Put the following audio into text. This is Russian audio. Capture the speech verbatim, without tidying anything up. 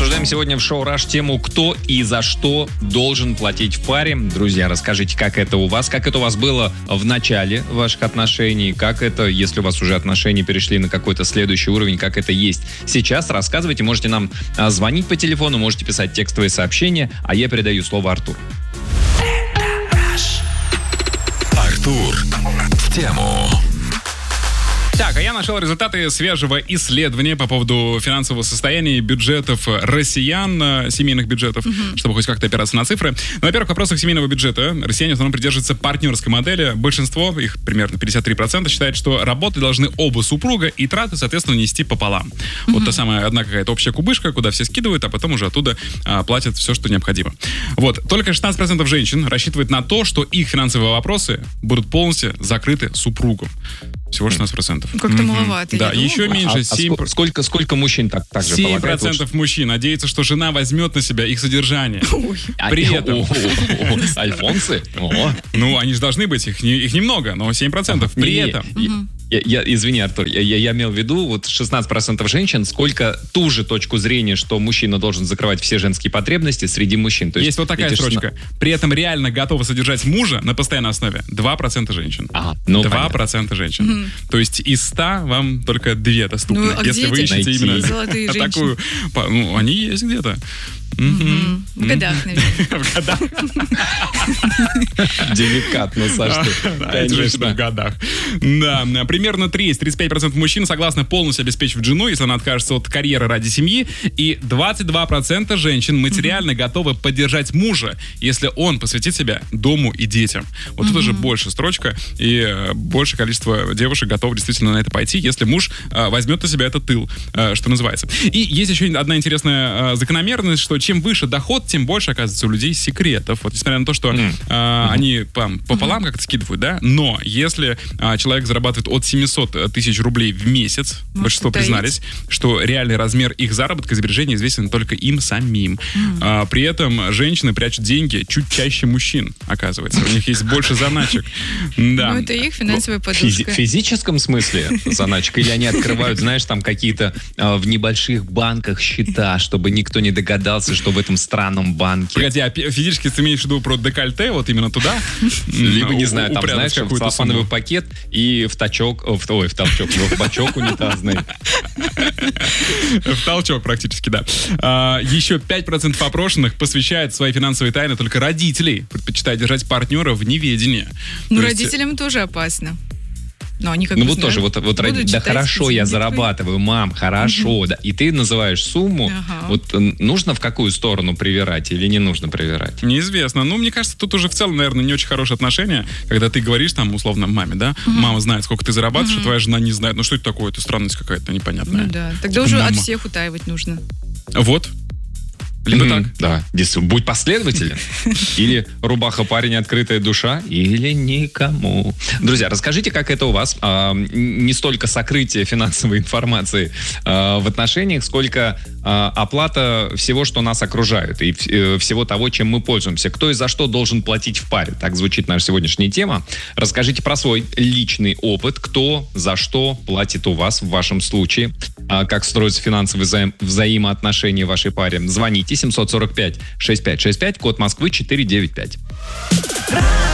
Обсуждаем сегодня в шоу «Раш» тему «Кто и за что должен платить в паре». Друзья, расскажите, как это у вас, как это у вас было в начале ваших отношений, как это, если у вас уже отношения перешли на какой-то следующий уровень, как это есть сейчас. Рассказывайте, можете нам а, звонить по телефону, можете писать текстовые сообщения, а я передаю слово Артуру. Артур в тему. Так, а я нашел результаты свежего исследования по поводу финансового состояния и бюджетов россиян, семейных бюджетов, mm-hmm. чтобы хоть как-то опираться на цифры. Ну, во-первых, в вопросах семейного бюджета россияне в основном придерживаются партнерской модели. Большинство, их примерно пятьдесят три процента, считает, что работы должны оба супруга и траты, соответственно, нести пополам. Mm-hmm. Вот та самая одна какая-то общая кубышка, куда все скидывают, а потом уже оттуда а, платят все, что необходимо. Вот. Только шестнадцать процентов женщин рассчитывают на то, что их финансовые вопросы будут полностью закрыты супругом. Всего шестнадцать процентов. Как-то mm-hmm. маловато. Да, еще думаю. меньше. А, семь... а сколько, сколько мужчин так, так же семь процентов мужчин надеются, что жена возьмет на себя их содержание. При этом... Альфонсы? Ну, они же должны быть, их, не, их немного, но семь процентов. При этом... Я, я, извини, Артур, я, я, я имел в виду вот шестнадцать процентов женщин, сколько ту же точку зрения, что мужчина должен закрывать все женские потребности среди мужчин. То есть, есть вот такая строчка. шестнадцать... При этом реально готовы содержать мужа на постоянной основе два процента женщин. Ага, ну, два процента женщин. Mm-hmm. То есть из ста вам только две доступны. Ну, а если вы ищете найти? именно Золотые такую... Ну, они есть где-то. Mm-hmm. В годах, наверное. В годах. Деликатно, Саша. Конечно, в годах. Да, примерно тридцать-тридцать пять процентов мужчин согласны полностью обеспечивать жену, если она откажется от карьеры ради семьи, и двадцать два процента женщин материально готовы поддержать мужа, если он посвятит себя дому и детям. Вот тут уже больше строчка, и большее количество девушек готовы действительно на это пойти, если муж возьмет на себя этот тыл, что называется. И есть еще одна интересная закономерность, что чем выше доход, тем больше, оказывается, у людей секретов. Вот несмотря на то, что mm. а, mm-hmm. они там, пополам mm-hmm. как-то скидывают, да, но если а, человек зарабатывает от семьсот тысяч рублей в месяц, может, большинство признались, есть? Что реальный размер их заработка и сбережений известен только им самим. Mm. А, при этом женщины прячут деньги чуть чаще мужчин, оказывается. У них есть больше заначек. Да. Ну, это их финансовая подушка. Физи- в физическом смысле заначек? Или они открывают, знаешь, там какие-то а, в небольших банках счета, чтобы никто не догадался, что в этом странном банке. Погоди, а физически ты имеешь в виду про декольте, вот именно туда? Либо, не знаю, там, знаешь, в целлофановый пакет и в тачок, ой, в толчок, в бачок унитазный. В толчок практически, да. Еще пять процентов опрошенных посвящают свои финансовые тайны только родителей, предпочитая держать партнера в неведении. Ну, родителям тоже опасно. Но они как ну бы вот знают, тоже, вот, вот ради, да хорошо, я зарабатываю, мам, хорошо, угу. да. И ты называешь сумму, ага. вот нужно в какую сторону привирать или не нужно привирать? Неизвестно. Ну, мне кажется, тут уже в целом, наверное, не очень хорошие отношения, когда ты говоришь там, условно, маме, да, угу. мама знает, сколько ты зарабатываешь, угу. а твоя жена не знает. Ну, что это такое? Это странность какая-то непонятная. Ну да, тогда типа, уже мама. От всех утаивать нужно. Вот. Либо mm-hmm. так. Да. Будь последователен. Или рубаха парень, открытая душа, или никому. Друзья, расскажите, как это у вас. А, не столько сокрытие финансовой информации а, в отношениях, сколько а, оплата всего, что нас окружает, и э, всего того, чем мы пользуемся. Кто и за что должен платить в паре? Так звучит наша сегодняшняя тема. Расскажите про свой личный опыт. Кто за что платит у вас в вашем случае? А, как строятся финансовые взаим- взаимоотношения в вашей паре? Звоните. семь сорок пять шестьдесят пять шестьдесят пять, код Москвы четыреста девяносто пять.